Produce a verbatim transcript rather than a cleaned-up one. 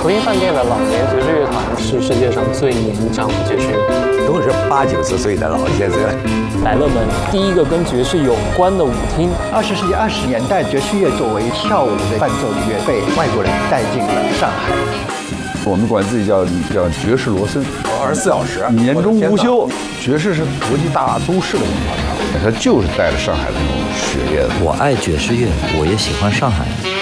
和平饭店的老年爵士乐团是世界上最年长的爵士乐团， 都是八九十岁的老先生。 来了们第一个跟爵士有关的舞厅。 二十世纪二十年代，爵士乐作为跳舞的伴奏音乐被外国人带进了上海。 我们管自己叫叫爵士罗森， 二十四小时， 年中无休。爵士是国际大都市的文化，它就是带着上海的那种血液的。 我爱爵士乐，我也喜欢上海。